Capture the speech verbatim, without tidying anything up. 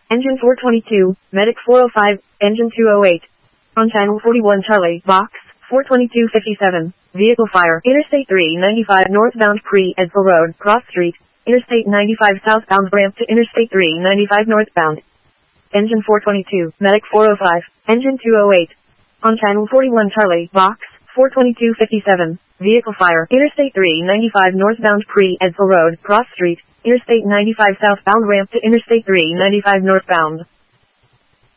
Engine four twenty-two, Medic four oh five, Engine two oh eight. On channel forty-one Charlie, box, four twenty-two fifty-seven, vehicle fire, Interstate three ninety-five northbound pre-Edsel Road, cross street, Interstate ninety-five southbound ramp to Interstate three ninety-five northbound. Engine four twenty-two, Medic four oh five, Engine two oh eight. On channel forty-one Charlie, box, four twenty-two fifty-seven, vehicle fire, Interstate three ninety-five northbound pre-Edsel Road, cross street, Interstate ninety-five southbound ramp to Interstate three ninety-five northbound.